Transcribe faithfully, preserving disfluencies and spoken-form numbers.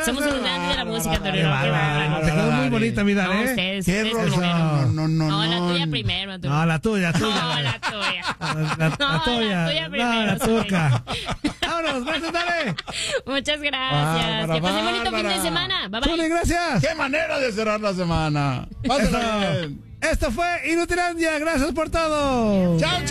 Somos un grande de la música, Torero. Te quedó muy bonita, mi Dale. No, ustedes, Qué ustedes rosa. primero. No, no, no. No, la tuya primero. Tú. No, la tuya, tuya. No, la tuya. La, la, No, la tuya. la tuya primero. No, la tuya. Vámonos, gracias, Dale. Muchas gracias. Bárbara, Que pasen bonito fin de Bárbara. semana. Bye bye. Zuli, gracias. ¡Qué manera de cerrar la semana! Pásala Esto, bien. esto fue Inutilandia. Gracias por todo. ¡Chao, chao!